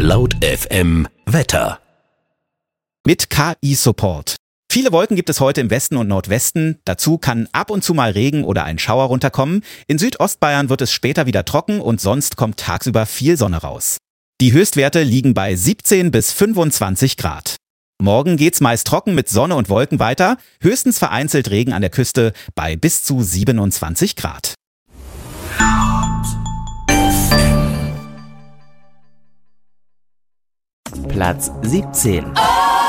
Laut FM Wetter. Mit KI-Support. Viele Wolken gibt es heute im Westen und Nordwesten. Dazu kann ab und zu mal Regen oder ein Schauer runterkommen. In Südostbayern wird es später wieder trocken und sonst kommt tagsüber viel Sonne raus. Die Höchstwerte liegen bei 17 bis 25 Grad. Morgen geht's meist trocken mit Sonne und Wolken weiter. Höchstens vereinzelt Regen an der Küste bei bis zu 27 Grad. Platz 17.